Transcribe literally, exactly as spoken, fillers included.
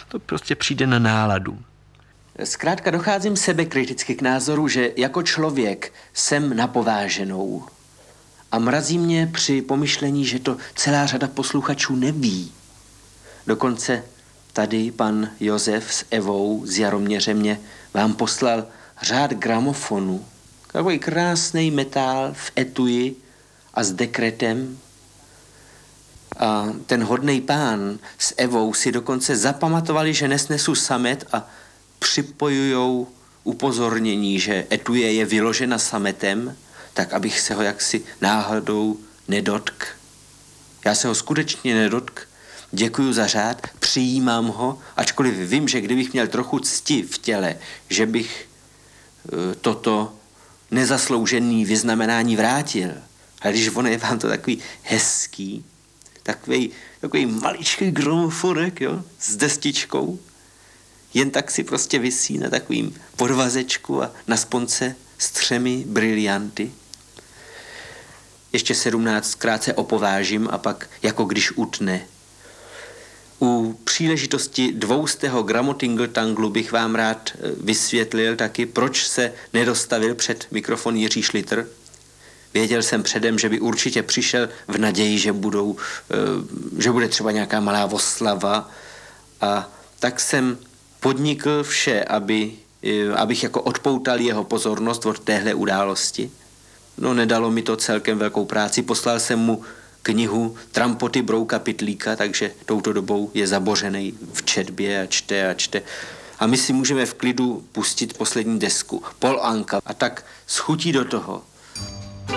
To prostě přijde na náladu. Zkrátka docházím sebekriticky k názoru, že jako člověk jsem napováženou. A mrazí mě při pomyšlení, že to celá řada posluchačů neví. Dokonce tady pan Josef s Evou z Jaroměře mě vám poslal řád gramofonu. Takový krásný metal v etui a s dekretem. A ten hodnej pán s Evou si dokonce zapamatovali, že nesnesu samet a připojujou upozornění, že etuje je vyložena sametem, tak abych se ho jaksi náhodou nedotk. Já se ho skutečně nedotk, děkuju za řád, přijímám ho, ačkoliv vím, že kdybych měl trochu cti v těle, že bych e, toto nezasloužený vyznamenání vrátil. Ale když ono je vám to takový hezký, takový, takový maličký gramofonek, jo, s destičkou, jen tak si prostě visí na takovým podvazečku a na sponce s třemi brilianty. Ještě sedmnáctkrát se opovážím a pak jako když utne. U příležitosti dvoustého gramotingletanglu bych vám rád vysvětlil taky, proč se nedostavil před mikrofon Jiří Šlitr. Věděl jsem předem, že by určitě přišel v naději, že, budou, že bude třeba nějaká malá oslava. A tak jsem podnikl vše, aby, abych jako odpoutal jeho pozornost od téhle události. No, nedalo mi to celkem velkou práci. Poslal jsem mu knihu Trampoty Brouka Pytlíka, takže touto dobou je zabořený v četbě a čte a čte. A my si můžeme v klidu pustit poslední desku. Paul Anka. A tak schutí do toho